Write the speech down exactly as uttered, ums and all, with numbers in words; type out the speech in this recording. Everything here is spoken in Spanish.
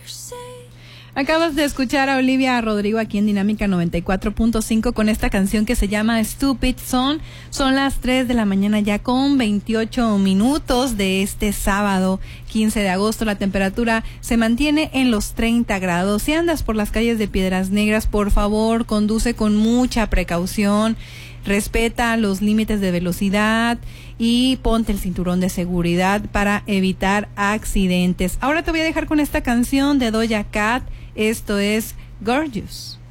Acabas de escuchar a Olivia Rodrigo aquí en Dinámica noventa y cuatro punto cinco con esta canción que se llama Stupid Song. Son las tres de la mañana ya con veintiocho minutos de este sábado quince de agosto. La temperatura se mantiene en los treinta grados. Si andas por las calles de Piedras Negras, por favor, conduce con mucha precaución. Respeta los límites de velocidad y ponte el cinturón de seguridad para evitar accidentes. Ahora te voy a dejar con esta canción de Doja Cat. Esto es Gorgeous.